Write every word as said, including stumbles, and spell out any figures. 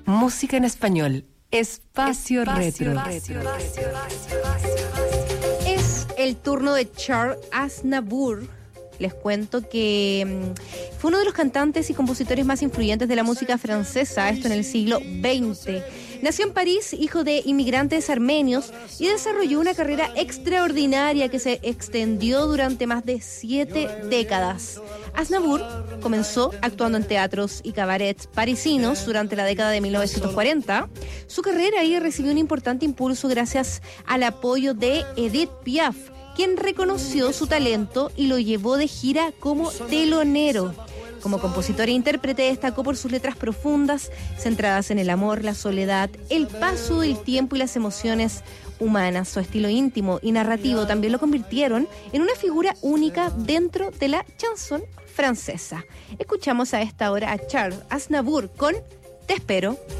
Música en español. Espacio, Espacio Retro. Retro. Es el turno de Charles Aznavour. Les cuento que um, fue uno de los cantantes y compositores más influyentes de la música francesa, esto en el siglo veinte. Nació en París, hijo de inmigrantes armenios, y desarrolló una carrera extraordinaria que se extendió durante más de siete décadas. Aznavour comenzó actuando en teatros y cabarets parisinos durante la década de mil novecientos cuarenta. Su carrera ahí recibió un importante impulso gracias al apoyo de Edith Piaf, quien reconoció su talento y lo llevó de gira como telonero. Como compositor e intérprete destacó por sus letras profundas, centradas en el amor, la soledad, el paso del tiempo y las emociones humanas. Su estilo íntimo y narrativo también lo convirtieron en una figura única dentro de la chanson francesa. Escuchamos a esta hora a Charles Aznavour con Te espero.